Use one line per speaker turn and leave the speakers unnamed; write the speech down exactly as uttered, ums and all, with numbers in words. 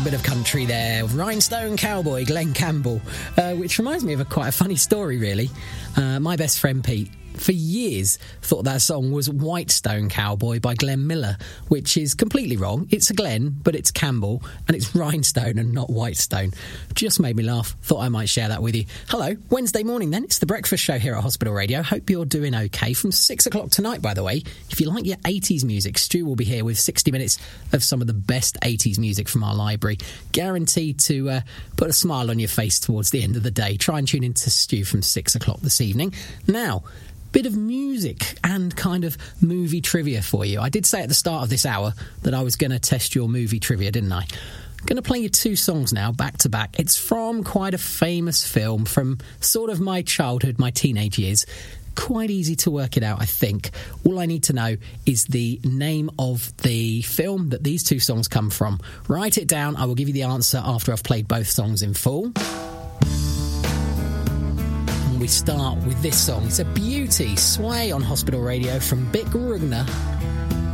Bit of country there. Rhinestone Cowboy, Glenn Campbell, uh, which reminds me of a quite a funny story, really. Uh, my best friend Pete, for years, thought that song was Whitestone Cowboy by Glenn Miller, which is completely wrong. It's a Glenn, but it's Campbell, and it's Rhinestone and not Whitestone. Just made me laugh. Thought I might share that with you. Hello, Wednesday morning then. It's the breakfast show here at Hospital Radio. Hope you're doing okay. From six o'clock tonight, by the way, if you like your eighties music, Stu will be here with sixty minutes of some of the best eighties music from our library. Guaranteed to uh, put a smile on your face towards the end of the day. Try and tune into Stu from six o'clock this evening. Now, bit of music and kind of movie trivia for you. I did say at the start of this hour that I was going to test your movie trivia, didn't I? I'm going to play you two songs now, back to back. It's from quite a famous film from sort of my childhood, my teenage years. Quite easy to work it out, I think. All I need to know is the name of the film that these two songs come from. Write it down. I will give you the answer after I've played both songs in full. We start with this song. It's a beauty, Sway on Hospital Radio from Bick Rugner.